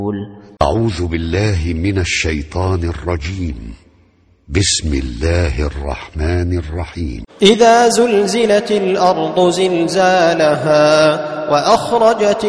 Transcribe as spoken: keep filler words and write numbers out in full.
أعوذ بالله من الشيطان الرجيم. بسم الله الرحمن الرحيم. إذا زلزلت الأرض زلزالها وأخرجت